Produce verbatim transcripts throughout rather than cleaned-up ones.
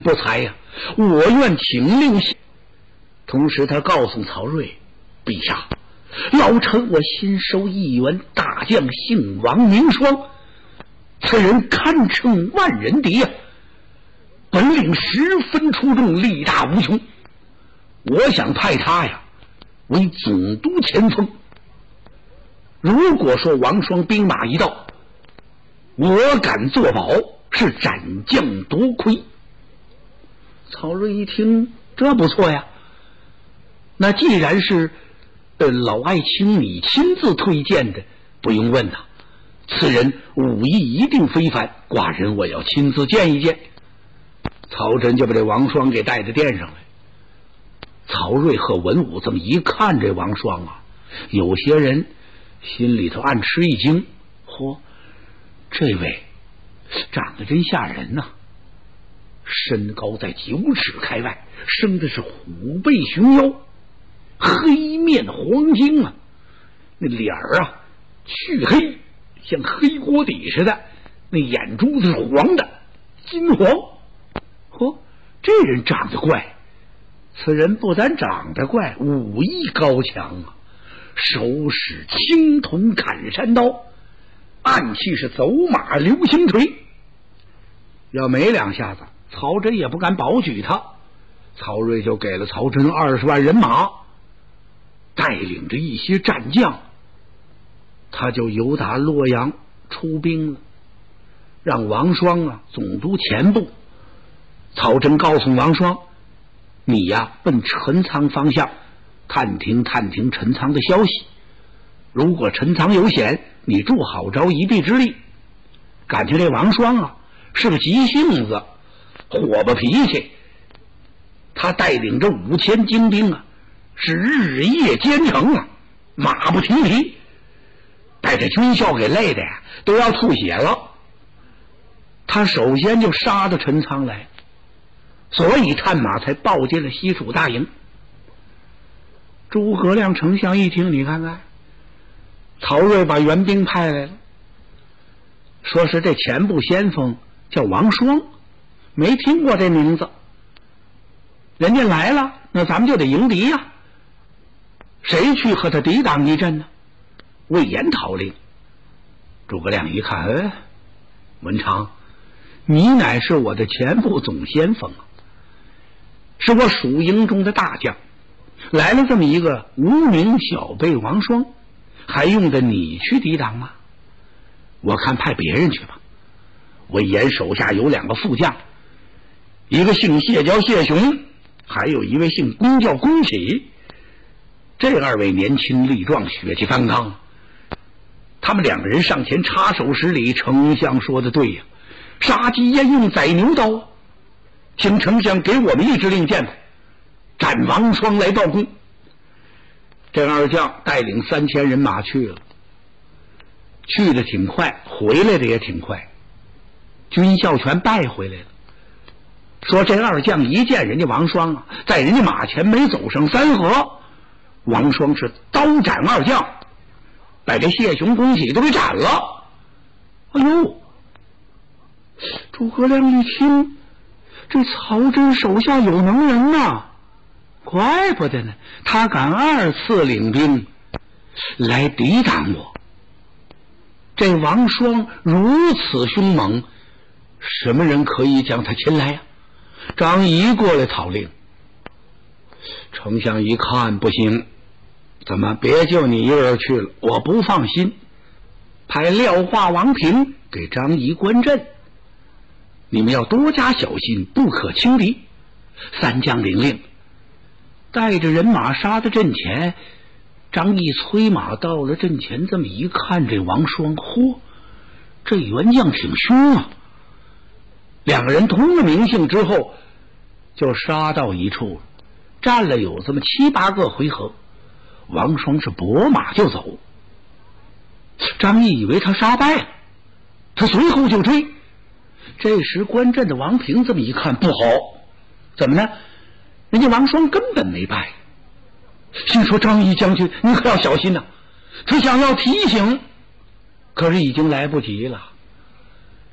不才呀、啊，我愿请令。同时，他告诉曹睿：“陛下，老臣我新收一员大将，姓王名双，此人堪称万人敌呀、啊，本领十分出众，力大无穷。我想派他呀为总督前锋。如果说王双兵马一到，我敢作保，是斩将夺魁。”曹睿一听，这不错呀。那既然是呃老爱卿你亲自推荐的，不用问呐、啊，此人武艺一定非凡，寡人我要亲自见一见。曹真就把这王双给带到殿上来。曹睿和文武这么一看这王双啊，有些人心里头暗吃一惊，嚯，这位长得真吓人呐、啊！身高在九尺开外，生的是虎背熊腰，黑面黄睛啊，那脸儿啊黢黑，像黑锅底似的，那眼珠子是黄的，金黄。嚯，这人长得怪，此人不但长得怪，武艺高强啊，手使青铜砍山刀，暗器是走马流星锤。要没两下子，曹真也不敢保举他。曹睿就给了曹真二十万人马，带领着一些战将，他就由打洛阳出兵了，让王双啊总督前部。曹真告诉王双：“你呀奔陈仓方向探听探听陈仓的消息，如果陈仓有险，你助好招一臂之力。”感情这王双啊是个急性子，火爆脾气，他带领着五千精兵啊，是日夜兼程啊，马不停蹄，把这军校给累的呀都要吐血了。他首先就杀到陈仓来，所以探马才报进了西楚大营。诸葛亮丞相一听，你看看，曹睿把援兵派来了，说是这前部先锋叫王双，没听过这名字。人家来了，那咱们就得迎敌呀、啊。谁去和他抵挡一阵呢？魏延讨令。诸葛亮一看，哎，文昌，你乃是我的前部总先锋啊，是我蜀营中的大将，来了这么一个无名小辈王双，还用得你去抵挡吗？我看派别人去吧。魏延手下有两个副将，一个姓谢叫谢雄，还有一位姓龚叫龚起。这二位年轻力壮，血气方刚。他们两个人上前插手施礼，丞相说的对呀、啊，杀鸡焉用宰牛刀，请丞相给我们一支令箭吧，斩王双来报功。这二将带领三千人马去了，去的挺快，回来的也挺快，军校全败回来了。说这二将一见人家王双啊，在人家马前没走上三合，王双是刀斩二将，把这谢雄、龚起都给斩了。哎呦！诸葛亮一听，这曹真手下有能人呐、啊，怪不得呢，他敢二次领兵来抵挡我。这王双如此凶猛，什么人可以将他擒来呀、啊？张仪过来讨令。丞相一看不行，怎么别就你一个人去了，我不放心，派廖化、王平给张仪观阵，你们要多加小心，不可轻敌。三将领令，带着人马杀到阵前。张仪催马到了阵前，这么一看，这王双，嚯，这员将挺凶啊！两个人通了名姓之后，就杀到一处了，战了有这么七八个回合。王双是拨马就走，张仪以为他杀败了，他随后就追。这时观阵的王平这么一看，不好，怎么呢？人家王双根本没败。心说张仪将军，你可要小心呐、啊！他想要提醒，可是已经来不及了。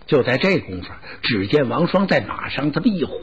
就在这功夫，只见王双在马上的壁虎